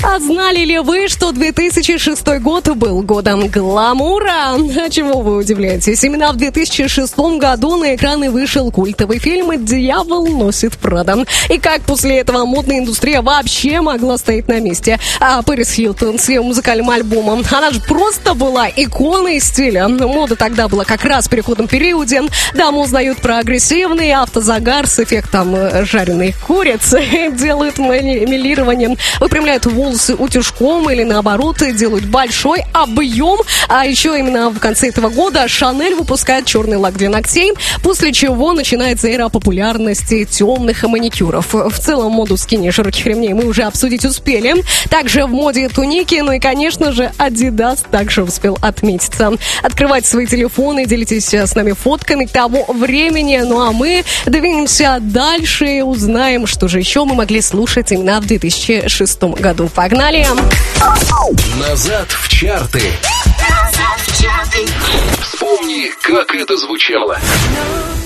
А знали ли вы, что 2006 год был годом гламура? А чего вы удивляетесь? Именно в 2006 году на экраны вышел культовый фильм «Дьявол носит Прада». И как после этого модная индустрия вообще могла стоять на месте? А Пэрис Хилтон с ее музыкальным альбомом, она же просто была иконой стиля. Мода тогда была как раз в переходном периоде. Дамы узнают про агрессивный автозагар с эффектом жареной курицы, делают мелирование, выпрямляют волосы утюжком или наоборот делают большой объем. А еще именно в конце этого года Шанель выпускает черный лак для ногтей, после чего начинается эра популярности темных маникюров. В целом моду скини широких ремней мы уже обсудить успели. Также в моде туники, ну и конечно же Adidas также успел отметиться. Открывайте свои телефоны, делитесь с нами фотками того времени. Ну а мы двинемся дальше и узнаем, что же еще мы могли слушать именно в 2006 году. Погнали! Назад в чарты. Вспомни, как это звучало.